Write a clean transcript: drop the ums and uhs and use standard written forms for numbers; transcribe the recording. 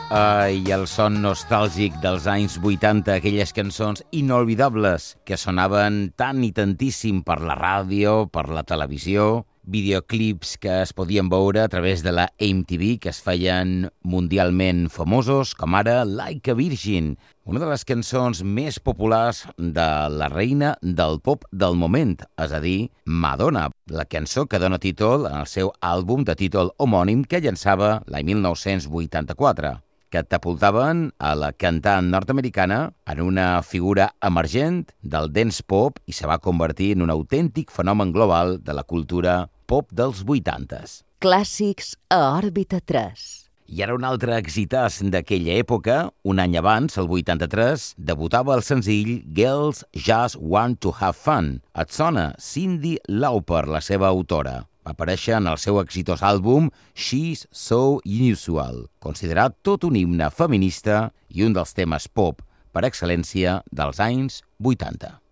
I el son nostàlgic dels anys 80, aquelles cançons inolvidables que sonaven tant i tantíssim per la ràdio, per la televisió, videoclips que es podien veure a través de la MTV, que es feien mundialment famosos, com ara Like a Virgin, una de les cançons més populars de la reina del pop del moment, és a dir, Madonna, la cançó que dona títol al seu àlbum de títol homònim que llançava l'any 1984. Catapultaven a la cantant nord-americana en una figura emergent del dance pop i se va convertir en un autèntic fenomen global de la cultura pop dels 80s. Clàssics a òrbita 3. I ara un altre exitàs d'aquella època, un any abans, el 83, debutava el senzill Girls Just Want to Have Fun. Et sona? Cyndi Lauper, la seva autora. Va aparèixer en el seu exitós àlbum She's So Unusual, considerat tot un himne feminista i un dels temes pop per excel·lència dels anys 80.